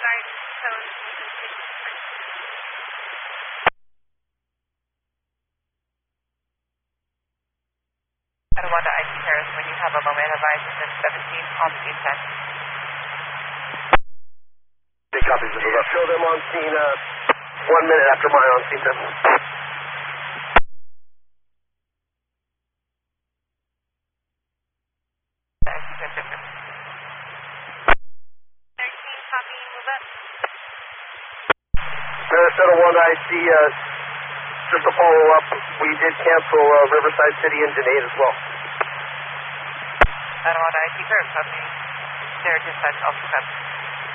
guard tone. Etiwanda IC Paris, when you have a moment, advise within 17 on scene 10. Big copies of it. Show them on scene 1 minute after mine on scene 10. Minnesota 1 IC, just to follow up, we did cancel Riverside City and Janaid as well. Etiwanda IC Paris, copy. Their dispatch also copy.